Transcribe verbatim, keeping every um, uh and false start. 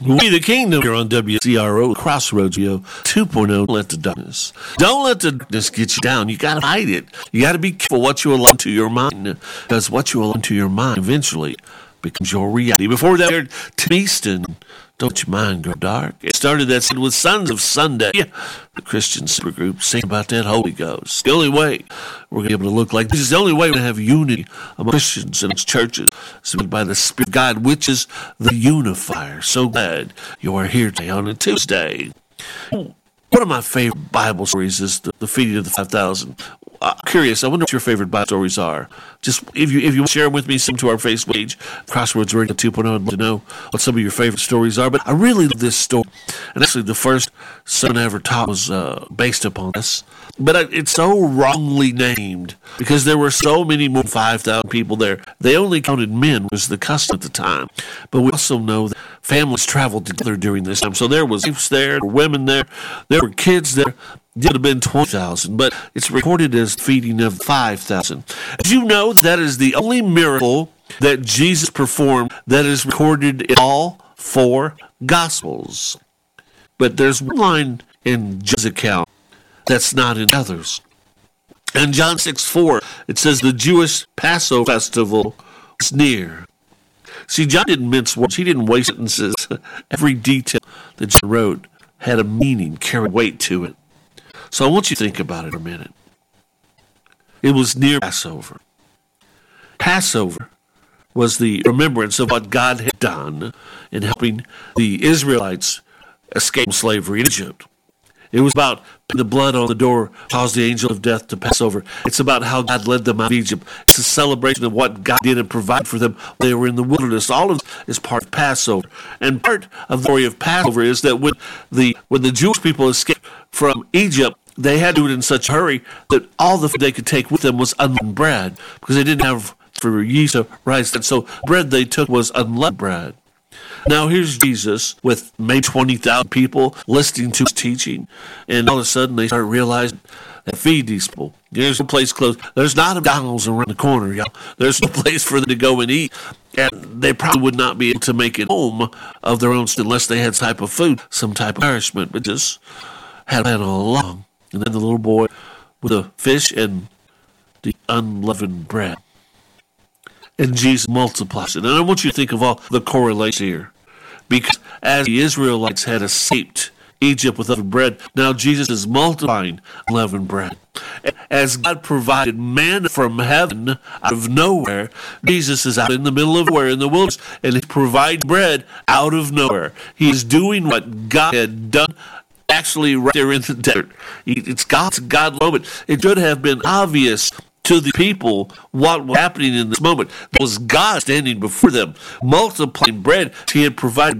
We the Kingdom here on W C R O Crossroads Radio two point oh. Let the darkness. Don't let the darkness get you down. You got to fight it. You got to be careful what you allow to your mind, because what you allow to your mind eventually becomes your reality. Before that, heard Tim Easton, Don't Your Mind Grow Dark. It started that with Sons of Sunday, the Christian supergroup, sing about that Holy Ghost. The only way we're going to be able to look like this is the only way we're going to have unity among Christians and churches, submitted by the Spirit of God, which is the unifier. So glad you are here today on a Tuesday. One of my favorite Bible stories is the, the feeding of the five thousand. I'm curious, I wonder what your favorite Bible stories are. Just if you if you share them with me, some to our Facebook page, Crossroads Radio two point oh, I'd love to know what some of your favorite stories are. But I really love this story. And actually, the first sermon I ever taught was uh, based upon this. But it's so wrongly named because there were so many more than five thousand people there. They only counted men, was the custom at the time. But we also know that families traveled together during this time. So there was wives there, there were women there, there were kids there. It would have been twenty thousand, but it's recorded as feeding of five thousand. Did you know that is the only miracle that Jesus performed that is recorded in all four Gospels? But there's one line in John's account that's not in others. In John six four, it says the Jewish Passover festival is near. See, John didn't mince words. He didn't waste sentences. Every detail that John wrote had a meaning, carried weight to it. So I want you to think about it a minute. It was near Passover. Passover was the remembrance of what God had done in helping the Israelites escape from slavery in Egypt. It was about the blood on the door caused the angel of death to pass over. It's about how God led them out of Egypt. It's a celebration of what God did and provided for them when they were in the wilderness. All of this is part of Passover. And part of the story of Passover is that when the when the Jewish people escaped from Egypt, they had to do it in such a hurry that all the food they could take with them was unleavened bread because they didn't have for yeast or rice. And so bread they took was unleavened bread. Now here's Jesus with maybe twenty thousand people listening to his teaching, and all of a sudden they start realizing that feed these people. There's no place close. There's not a McDonald's around the corner, y'all. There's no place for them to go and eat, and they probably would not be able to make it home of their own unless they had some type of food, some type of nourishment, but just had it all along. And then the little boy with the fish and the unleavened bread. And Jesus multiplies it. And I want you to think of all the correlation here. Because as the Israelites had escaped Egypt with unleavened bread, now Jesus is multiplying unleavened bread. As God provided manna from heaven out of nowhere, Jesus is out in the middle of nowhere in the wilderness, and he provides bread out of nowhere. He is doing what God had done actually right there in the desert. It's God's God moment. It should have been obvious to the people what was happening in this moment. It was God standing before them, multiplying bread. He had provided